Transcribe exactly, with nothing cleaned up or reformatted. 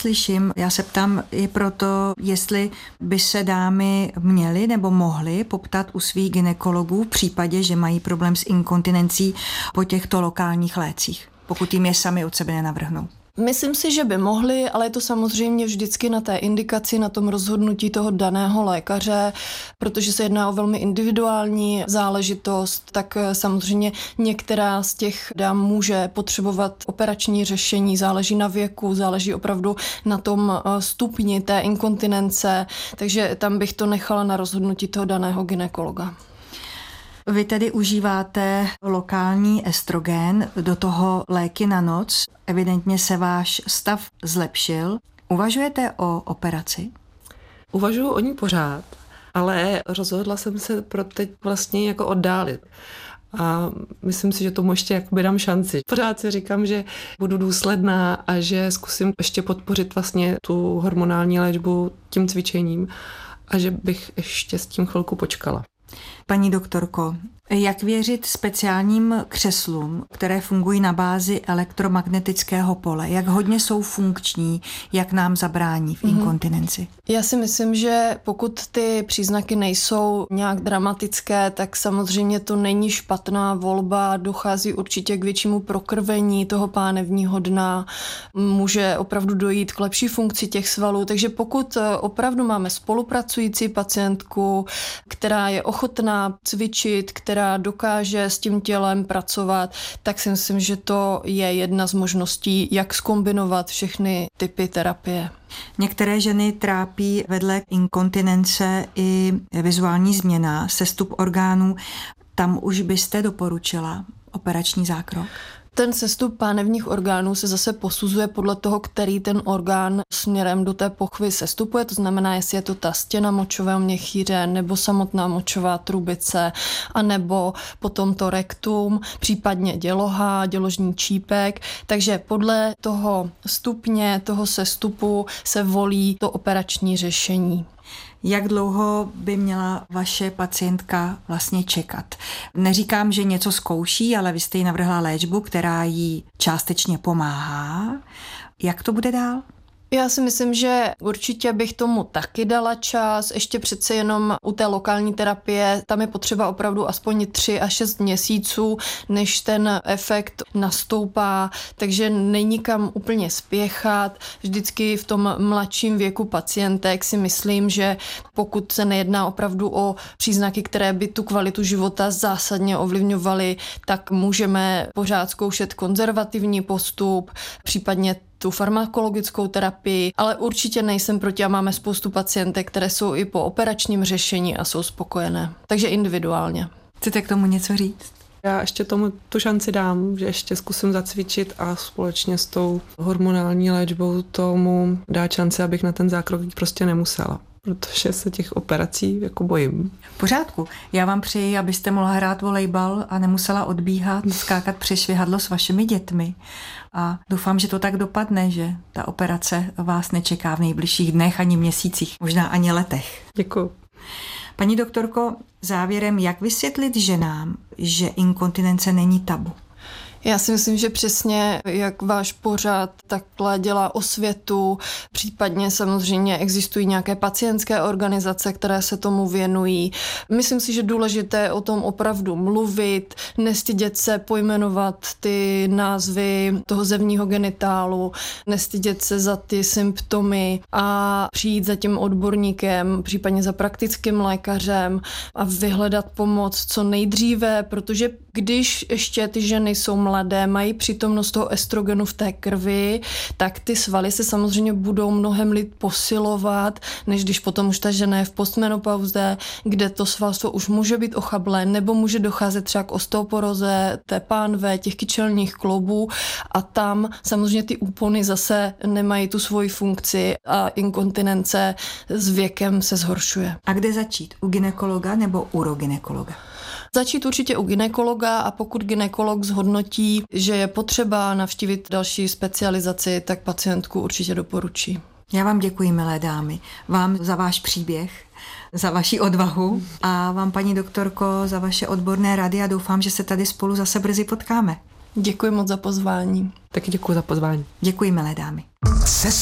slyším, já se ptám i proto, jestli by se dámy měly nebo mohly poptat u svých gynekologů v případě, že mají problém s inkontinencí po těchto lokálních lécích, pokud jim je sami od sebe nenavrhnou. Myslím si, že by mohli, ale je to samozřejmě vždycky na té indikaci, na tom rozhodnutí toho daného lékaře, protože se jedná o velmi individuální záležitost, tak samozřejmě některá z těch dám může potřebovat operační řešení, záleží na věku, záleží opravdu na tom stupni té inkontinence, takže tam bych to nechala na rozhodnutí toho daného gynekologa. Vy tedy užíváte lokální estrogen, do toho léky na noc. Evidentně se váš stav zlepšil. Uvažujete o operaci? Uvažuji o ní pořád, ale rozhodla jsem se pro teď vlastně jako oddálit. A myslím si, že tomu ještě jakoby dám šanci. Pořád si říkám, že budu důsledná a že zkusím ještě podpořit vlastně tu hormonální léčbu tím cvičením a že bych ještě s tím chvilku počkala. Paní doktorko, jak věřit speciálním křeslům, které fungují na bázi elektromagnetického pole? Jak hodně jsou funkční, jak nám zabrání v inkontinenci? Já si myslím, že pokud ty příznaky nejsou nějak dramatické, tak samozřejmě to není špatná volba, dochází určitě k většímu prokrvení toho pánevního dna, může opravdu dojít k lepší funkci těch svalů, takže pokud opravdu máme spolupracující pacientku, která je ochotná cvičit, která dokáže s tím tělem pracovat, tak si myslím, že to je jedna z možností, jak zkombinovat všechny typy terapie. Některé ženy trápí vedle inkontinence i vizuální změna, sestup orgánů. Tam už byste doporučila operační zákrok? Ten sestup pánevních orgánů se zase posuzuje podle toho, který ten orgán směrem do té pochvy sestupuje, to znamená, jestli je to ta stěna močového měchýře nebo samotná močová trubice, anebo potom to rektum, případně děloha, děložní čípek. Takže podle toho stupně, toho sestupu se volí to operační řešení. Jak dlouho by měla vaše pacientka vlastně čekat? Neříkám, že něco zkouší, ale vy jste jí navrhla léčbu, která jí částečně pomáhá. Jak to bude dál? Já si myslím, že určitě bych tomu taky dala čas, ještě přece jenom u té lokální terapie, tam je potřeba opravdu aspoň tři až šest měsíců, než ten efekt nastoupá, takže není kam úplně spěchat. Vždycky v tom mladším věku pacientek si myslím, že pokud se nejedná opravdu o příznaky, které by tu kvalitu života zásadně ovlivňovaly, tak můžeme pořád zkoušet konzervativní postup, případně tu farmakologickou terapii, ale určitě nejsem proti a máme spoustu pacientek, které jsou i po operačním řešení a jsou spokojené. Takže individuálně. Chcete k tomu něco říct? Já ještě tomu tu šanci dám, že ještě zkusím zacvičit a společně s tou hormonální léčbou tomu dát šanci, abych na ten zákrok prostě nemusela, protože se těch operací jako bojím. V pořádku. Já vám přeji, abyste mohla hrát volejbal a nemusela odbíhat, skákat přes švihadlo s vašimi dětmi. A doufám, že to tak dopadne, že ta operace vás nečeká v nejbližších dnech ani měsících, možná ani letech. Děkuju. Paní doktorko, závěrem, jak vysvětlit ženám, že inkontinence není tabu? Já si myslím, že přesně jak váš pořad takhle dělá osvětu, případně samozřejmě existují nějaké pacientské organizace, které se tomu věnují. Myslím si, že důležité je o tom opravdu mluvit, nestydět se pojmenovat ty názvy toho zevního genitálu, nestydět se za ty symptomy a přijít za tím odborníkem, případně za praktickým lékařem a vyhledat pomoc co nejdříve, protože když ještě ty ženy jsou mladé, mají přítomnost toho estrogenu v té krvi, tak ty svaly se samozřejmě budou mnohem líp posilovat, než když potom už ta žena je v postmenopauze, kde to svalstvo už může být ochablé, nebo může docházet třeba k osteoporóze té pánve, těch kyčelních kloubů a tam samozřejmě ty úpony zase nemají tu svoji funkci a inkontinence s věkem se zhoršuje. A kde začít? U gynekologa nebo urogynekologa? Začít určitě u gynekologa a pokud gynekolog zhodnotí, že je potřeba navštívit další specializaci, tak pacientku určitě doporučí. Já vám děkuji, milé dámy, vám za váš příběh, za vaši odvahu a vám, paní doktorko, za vaše odborné rady a doufám, že se tady spolu zase brzy potkáme. Děkuji moc za pozvání. Taky děkuji za pozvání. Děkuji, milé dámy.